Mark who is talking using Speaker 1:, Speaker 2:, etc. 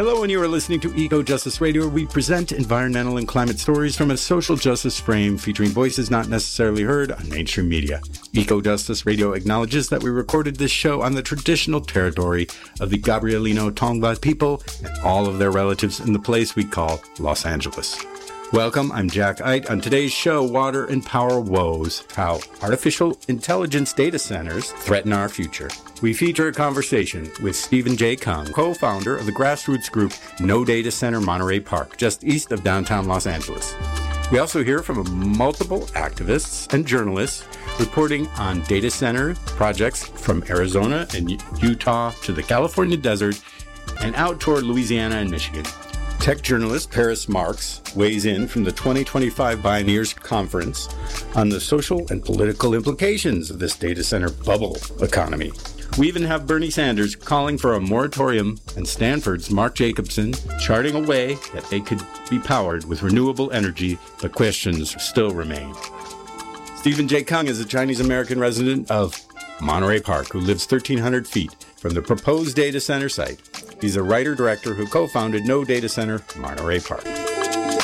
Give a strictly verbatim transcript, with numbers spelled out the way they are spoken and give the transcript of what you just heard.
Speaker 1: Hello, and you are listening to Eco Justice Radio. We present environmental and climate stories from a social justice frame featuring voices not necessarily heard on mainstream media. Eco Justice Radio acknowledges that we recorded this show on the traditional territory of the Gabrielino Tongva people and all of their relatives in the place we call Los Angeles. Welcome, I'm Jack Eit. On today's show, Water and Power Woes, how artificial intelligence data centers threaten our future. We feature a conversation with Stephen J. Kung, co-founder of the grassroots group No Data Center Monterey Park, just east of downtown Los Angeles. We also hear from multiple activists and journalists reporting on data center projects from Arizona and Utah to the California desert and out toward Louisiana and Michigan. Tech journalist Paris Marks weighs in from the twenty twenty-five Bioneers Conference on the social and political implications of this data center bubble economy. We even have Bernie Sanders calling for a moratorium and Stanford's Mark Jacobson charting a way that they could be powered with renewable energy, but questions still remain. Stephen J. Kung is a Chinese-American resident of Monterey Park who lives thirteen hundred feet from the proposed data center site. He's a writer-director who co-founded No Data Center Monterey Park.